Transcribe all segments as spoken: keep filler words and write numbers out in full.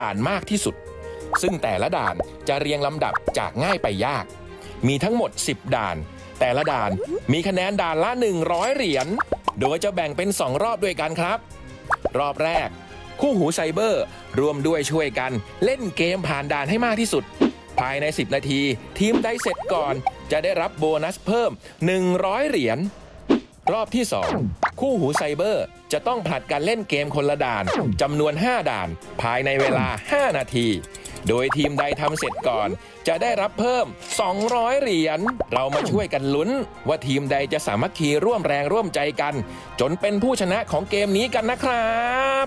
ด่านมากที่สุดซึ่งแต่ละด่านจะเรียงลำดับจากง่ายไปยากมีทั้งหมดสิบด่านแต่ละด่านมีคะแนนด่านละหนึ่งร้อยเหรียญโดยจะแบ่งเป็นสองรอบด้วยกันครับรอบแรกคู่หูไซเบอร์รวมด้วยช่วยกันเล่นเกมผ่านด่านให้มากที่สุดภายในสิบนาทีทีมใดเสร็จก่อนจะได้รับโบนัสเพิ่มหนึ่งร้อยเหรียญรอบที่สองคู่หูไซเบอร์จะต้องผลัดกันเล่นเกมคนละด่านจำนวนห้าด่านภายในเวลาห้านาทีโดยทีมใดทำเสร็จก่อนจะได้รับเพิ่มสองร้อยเหรียญเรามาช่วยกันลุ้นว่าทีมใดจะสามัคคีร่วมแรงร่วมใจกันจนเป็นผู้ชนะของเกมนี้กันนะครับ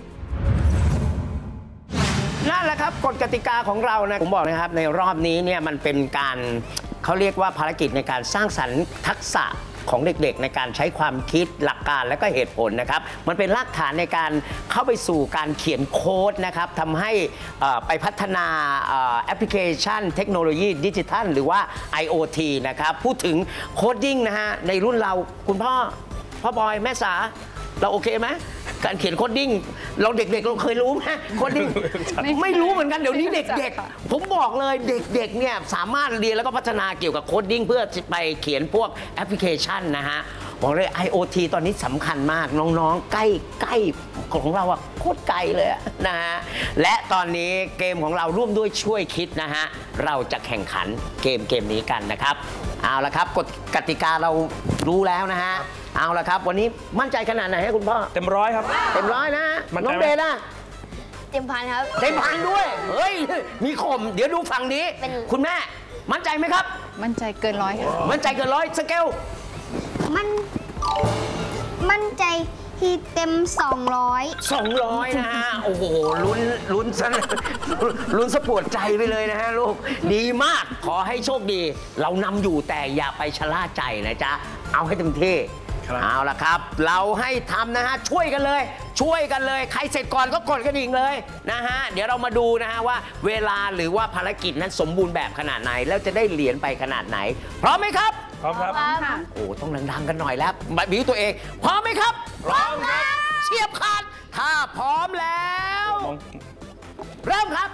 นั่นแหละครับกฎกติกาของเรานะผมบอกนะครับในรอบนี้เนี่ยมันเป็นการเขาเรียกว่าภารกิจในการสร้างสรรค์ทักษะของเด็กๆในการใช้ความคิดหลักการและก็เหตุผลนะครับมันเป็นรากฐานในการเข้าไปสู่การเขียนโค้ดนะครับทำให้ไปพัฒนาแอปพลิเคชันเทคโนโลยีดิจิทัลหรือว่า ไอ โอ ที นะครับพูดถึงโคดดิ้งนะฮะในรุ่นเราคุณพ่อพ่อบอยแม่สาเราโอเคไหมการเขียนโคดดิ้งเราเด็กๆเราเคยรู้ไหมโคดดิ้ง ไม่รู้เหมือนกันเดี๋ยวนี้เด็กๆผมบอกเลยเด็กๆเนี่ยสามารถเรียนแล้วก็พัฒนาเกี่ยวกับโคดดิ้งเพื่อไปเขียนพวกแอปพลิเคชันนะฮะบอกเลย ไอ โอ ที ตอนนี้สำคัญมากน้องๆใกล้ใกล้ของเราอะโคตรไกลเลยนะฮะและตอนนี้เกมของเราร่วมด้วยช่วยคิดนะฮะเราจะแข่งขันเกมเกมนี้กันนะครับเอาละครับกฎกติกาเรารู้แล้วนะฮะเอาละครับวันนี้มั่นใจขนาดไหนให้คุณพ่อเต็มร้อยครับเต็มร้อยนะน้องเบนนะเต็มพันครับเต็มพันด้วยเฮ้ยมีข่มเดี๋ยวดูฝั่งนี้คุณแม่มั่นใจไหมครับมั่นใจเกินร้อยค่ะมั่นใจเกินร้อยสเกลมันมั่นใจที่เต็มสองร้อยสองร้อยนะฮะโอ้โหลุ้นลุ้นซะลุ้นสะปวดใจไปเลยนะฮะลูกดีมากขอให้โชคดีเรานำอยู่แต่อย่าไปชะล่าใจนะจ๊ะเอาให้เต็มที่เอาละครับเราให้ทำนะฮะช่วยกันเลยช่วยกันเลยใครเสร็จก่อนก็กดกระดิ่งเลยนะฮะเดี๋ยวเรามาดูนะฮะว่าเวลาหรือว่าภารกิจนั้นสมบูรณ์แบบขนาดไหนแล้วจะได้เหรียญไปขนาดไหนพร้อมไหมครับพร้อมครับโอ้ต้องดังๆกันหน่อยแล้วบิวตัวเองพร้อมไหมครับพร้อมครับเฉียบขาดถ้าพร้อมแล้วเริ่มครับ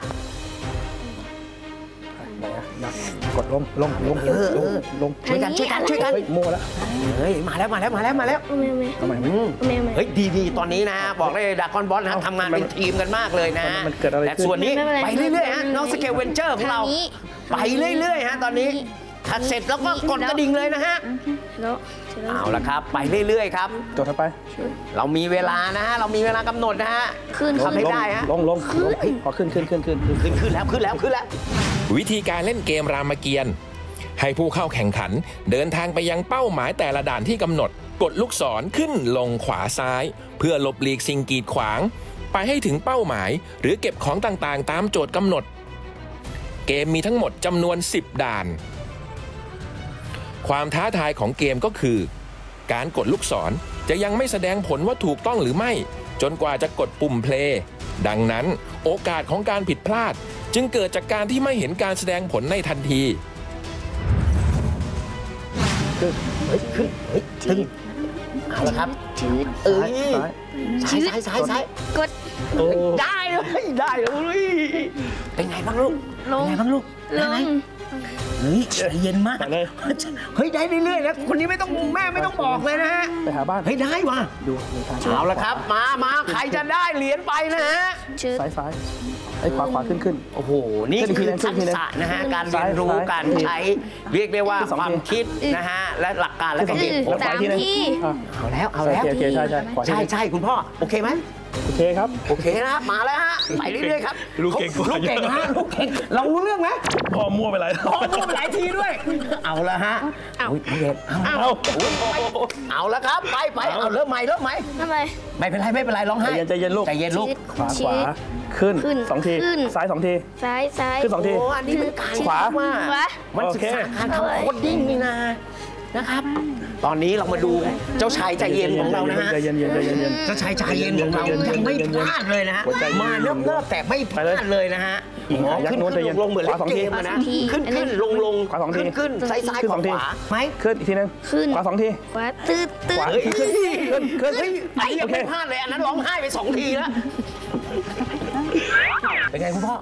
กดลงลงลงลงลงช่วยกันช่วยกันช่วยกันมั่วแล้วเฮ้ยมาแล้วมาแล้วมาแล้วมาแล้วทำไมเฮ้ยดีๆตอนนี้นะบอกเลยดากอนบอสนะทำงานเป็นทีมกันมากเลยนะแต่ส่วนนี้ไปเรื่อยๆฮะน้องสเกลเวนเจอร์ของเราไปเรื่อยๆฮะตอนนี้ถ้าเสร็จแล้วก็กดกระดิ่งเลยนะฮะเอาละครับไปเรื่อยๆครับจดไปเรามีเวลานะฮะเรามีเวลากำหนดนะฮะทำให้ได้ฮะลงลงพอขึ้นขึ้นขึ้นขึ้นขึ้นขึ้นแล้วขึ้นแล้วขึ้นแล้ววิธีการเล่นเกมรามเกียรติ์ให้ผู้เข้าแข่งขันเดินทางไปยังเป้าหมายแต่ละด่านที่กำหนดกดลูกศรขึ้นลงขวาซ้ายเพื่อหลบหลีกสิ่งกีดขวางไปให้ถึงเป้าหมายหรือเก็บของต่างๆตามโจทย์กำหนดเกมมีทั้งหมดจำนวนสิบด่านความท้าทายของเกมก็คือการกดลูกศรจะยังไม่แสดงผลว่าถูกต้องหรือไม่จนกว่าจะกดปุ่มเพลย์ดังนั้นโอกาสของการผิดพลาดจึงเกิดจากการที่ไม่เห็นการแสดงผลในทันทีเฮ้ยขึ้นเฮ้ยตึงเอาละครับเอ้ยซ้ายซ้ายซ้ายซ้ายกดได้เลยได้เลยเป็นไงบ้างลูกลงเป็นไงบ้างลูกลงเฮ้ยเย็นมากเฮ้ยได้เรื่อยๆนะคนนี้ไม่ต้องแม่ไม่ต้องบอกเลยนะฮะไปหาบ้านเฮ้ยได้ว่ะดูเอาละครับมามาใครจะได้เหรียญไปนะฮะซ้ายซ้ายไอ้ขวาขวาขึ้นขึ้นโอ้โหนี่คือทักษะนะฮะการเรียนรู้การใช้เรียกได้ว่าความคิดนะฮะและหลักการและเหตุผลสามทีเอาแล้วเอาแล้วใช่ใช่ใช่ใช่คุณพ่อโอเคไหมโอเคครับโอเคนะมาแล้วฮะไปเรื่อยๆครับลูกเก่งลูกเก่งฮะลูกเก่งเรารู้เรื่องไหมพ่อมั่วไปหลายพ่อมั่วไปหลายทีด้วยเอาละฮะเอาเอาเอาละครับไปไปเอาเริ่มใหม่เริ่มใหม่ทำไมไม่เป็นไรไม่เป็นไรร้องไห้ใจเย็นลูกใจเย็นลูกขวาขวาขึ้นสองทีซ้ายสองทีซ้ายซ้ายขึ้นสองทีโอ้อันนี้เป็นการขวามันศึกษาการทำโคดดิ้งนี่นะนะครับตอนนี้เรามาดูเจ้าชายใจเย็นของเรานะฮะใจเย็นใจเย็นเจ้าชายใจเย็นของเรายังไม่พลาดเลยนะฮะมาเริ่มเริ่มแต่ไม่พลาดเลยนะฮะขึ้นขึ้นลงเหมือนเล่นเกมนะขึ้นขึ้นลงลงขวาสองทีขึ้นซ้ายซ้ายขวาไหมขึ้นอีกทีนึงขึ้นขวาสองทีขวาตืดตืดขึ้นขึ้นขึ้นไปยังไม่พลาดเลยอันนั้นร้องไห้ไปสองทีแล้วเป็นไงคุณพ่อ